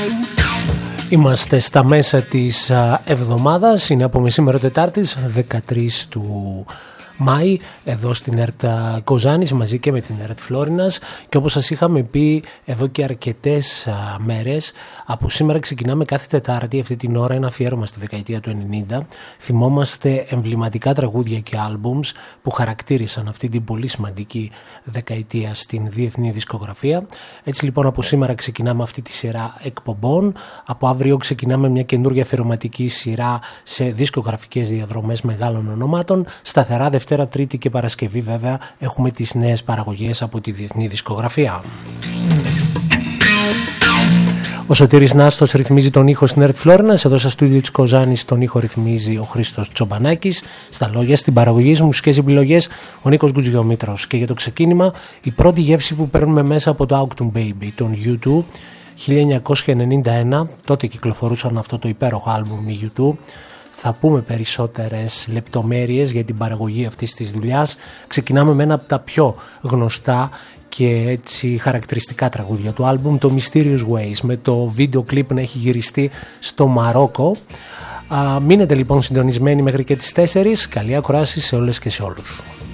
Είμαστε στα μέσα της εβδομάδας, είναι από μεσήμερο Τετάρτης 13 του Μάη, εδώ στην ΕΡΤ Κοζάνης μαζί και με την ΕΡΤ Φλόρινας, και όπως σας είχαμε πει εδώ και αρκετές μέρες, από σήμερα ξεκινάμε κάθε Τετάρτη αυτή την ώρα ένα αφιέρωμα στη δεκαετία του 90. Θυμόμαστε εμβληματικά τραγούδια και άλμπουμς που χαρακτήρισαν αυτή την πολύ σημαντική δεκαετία στην διεθνή δισκογραφία. Έτσι λοιπόν από σήμερα ξεκινάμε αυτή τη σειρά εκπομπών. Από αύριο ξεκινάμε μια καινούργια αφιερωματική σειρά σε δισκογραφικές διαδρομές μεγάλων ονομάτων. Σταθερά Δευτέρα, Τρίτη και Παρασκευή βέβαια έχουμε τις νέες παραγωγές από τη διεθνή δισκογραφία. Ο Σωτήρης Νάστος ρυθμίζει τον ήχο στην ΕΡΤ Φλόρινας. Εδώ στα στούντιο της Κοζάνης τον ήχο ρυθμίζει ο Χρήστος Τσομπανάκης. Στα λόγια, στην παραγωγή, στις μουσικές επιλογές ο Νίκος Γκουτζιομήτρος. Και για το ξεκίνημα, η πρώτη γεύση που παίρνουμε μέσα από το Autumn Baby, τον U2, 1991. Τότε κυκλοφορούσαν αυτό το υπέροχο άλμπουμ οι U2. Θα πούμε περισσότερες λεπτομέρειες για την παραγωγή αυτής της δουλειάς. Ξεκινάμε με ένα από τα πιο γνωστά και έτσι χαρακτηριστικά τραγούδια του άλμπουμ, το Mysterious Ways, με το βίντεο κλιπ να έχει γυριστεί στο Μαρόκο. Μείνετε λοιπόν συντονισμένοι μέχρι και τις 4. Καλή ακρόαση σε όλες και σε όλους.